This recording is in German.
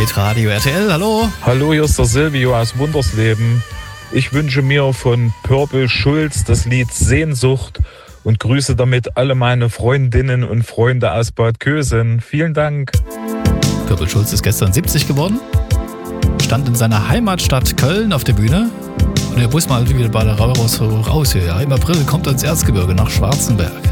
Hitradio RTL, hallo. Hallo, hier ist der Silvio aus Wundersleben. Ich wünsche mir von Purple Schulz das Lied Sehnsucht und grüße damit alle meine Freundinnen und Freunde aus Bad Kösen. Vielen Dank. Purple Schulz ist gestern 70 geworden, stand in seiner Heimatstadt Köln auf der Bühne. Und der Bus mal wieder bei der raus hier. Ja, im April kommt er ins Erzgebirge nach Schwarzenberg.